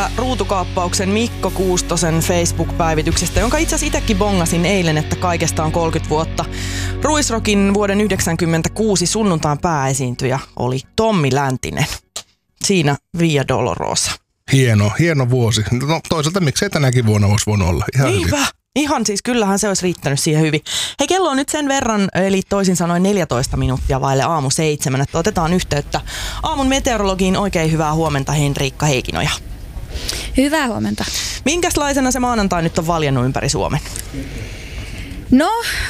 ruutukaappauksen Mikko Kuustosen Facebook-päivityksestä, jonka itse asiassa itsekin bongasin eilen, että kaikesta on 30 vuotta. Ruisrockin vuoden 1996 sunnuntain pääesiintyjä oli Tommi Läntinen. Siinä Via Dolorosa. Hieno vuosi. No toisaalta miksei tänäkin vuonna olisi voinut olla. Ihan Niinpä. Hyvin. Ihan siis, kyllähän se olisi riittänyt siihen hyvin. Hei, kello on nyt sen verran, eli toisin sanoen 14 minuuttia vaille aamu 7, että otetaan yhteyttä aamun meteorologiin. Oikein hyvää huomenta, Henriikka Heikinoja. Hyvää huomenta. Minkälaisena se maanantai nyt on valjennut ympäri Suomen? No,